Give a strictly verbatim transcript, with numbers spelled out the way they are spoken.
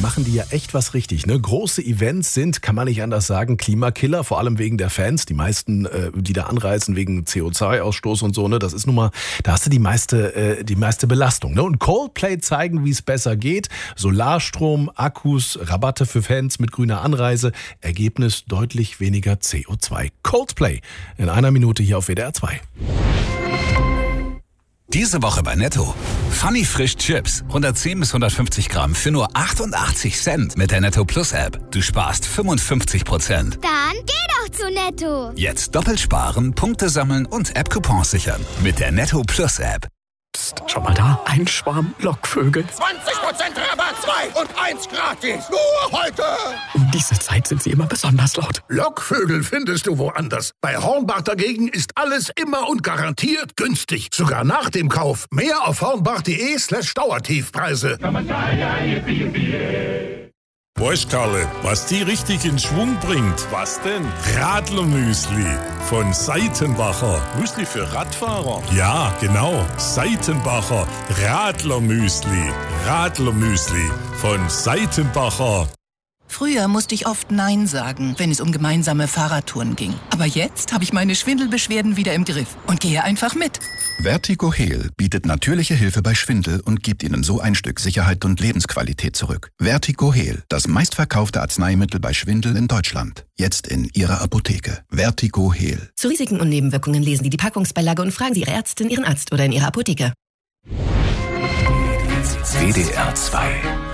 machen die ja echt was richtig. Ne? Große Events sind, kann man nicht anders sagen, Klimakiller, vor allem wegen der Fans. Die meisten, äh, die da anreisen wegen C O zwei Ausstoß und so, ne? Das ist nun mal, da hast du die meiste, äh, die meiste Belastung. Ne? Und Coldplay zeigen, wie es besser geht. Solarstrom, Akkus, Rabatte für Fans mit grüner Anreise. Ergebnis deutlich weniger C O zwei. Coldplay in einer Minute hier auf W D R zwei. Diese Woche bei Netto. Funny Frisch Chips. hundertzehn bis hundertfünfzig Gramm für nur achtundachtzig Cent mit der Netto Plus App. Du sparst fünfundfünfzig Prozent. Dann geh doch zu Netto. Jetzt doppelt sparen, Punkte sammeln und App-Coupons sichern. Mit der Netto Plus App. Psst, schau mal da. Ein Schwarm Lockvögel. zwanzig Prozent Rabatt, zwei und eins gratis. Nur heute. Um diese Zeit sind sie immer besonders laut. Lockvögel findest du woanders. Bei Hornbach dagegen ist alles immer und garantiert günstig. Sogar nach dem Kauf. Mehr auf hornbach.de slash Dauertiefpreise. Weißt, Karle, was die richtig in Schwung bringt? Was denn? Radlermüsli von Seitenbacher. Müsli für Radfahrer? Ja, genau. Seitenbacher Radlermüsli. Radlermüsli von Seitenbacher. Früher musste ich oft Nein sagen, wenn es um gemeinsame Fahrradtouren ging. Aber jetzt habe ich meine Schwindelbeschwerden wieder im Griff und gehe einfach mit. Vertigo Heal bietet natürliche Hilfe bei Schwindel und gibt Ihnen so ein Stück Sicherheit und Lebensqualität zurück. Vertigo Heal, das meistverkaufte Arzneimittel bei Schwindel in Deutschland. Jetzt in Ihrer Apotheke. Vertigo Heal. Zu Risiken und Nebenwirkungen lesen Sie die Packungsbeilage und fragen Sie Ihre Ärztin, Ihren Arzt oder in Ihrer Apotheke. W D R zwei